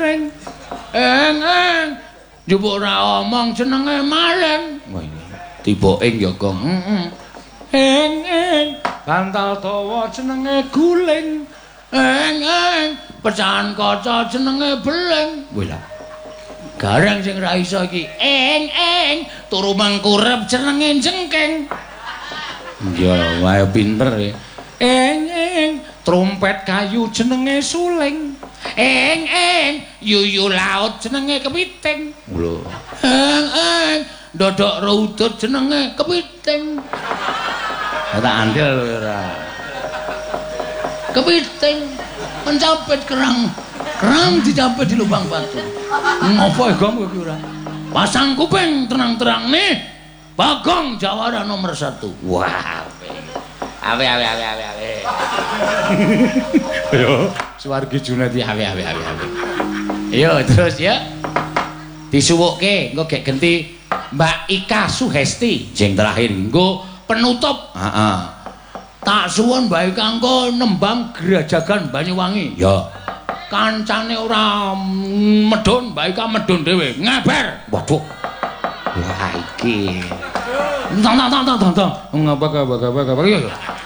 guling. Eng njupuk ora omong jenenge maling. Wah iki tiba ing ya, Gong. Eng bantal dawa jenenge guling. Eng pecahan kaca jenenge beling. Wih lah. Garang sing ra iso iki. Eng turu mengkurep jenenge jengking. Ya, wae pinter ya. Eng trompet kayu jenenge suling. Eng yuyu laut jenenge kepiting. Lho. Eng dodok raudut jenenge kepiting. Tak andel ora. Kepiting mencapit kerang dicapit di lubang batu. Ngopo Gong kowe ora? Pasang kuping terang-terang nih. Bagong jawara nomor 1. Wah. Awe. Yo, Suwargi Junedi awe. Yo terus ya. Disuwukke engko gek genti Mbak Ika Suhesti sing terakhir engko penutup. Heeh. Tak suwun Mbak Ika engko nembang Grajagan Banyuwangi. Ya. Kancane ora medhun, Mbak Ika medhun dhewe. Ngeber. Waduh. Wah iki. Tang. Ngapa. Yo.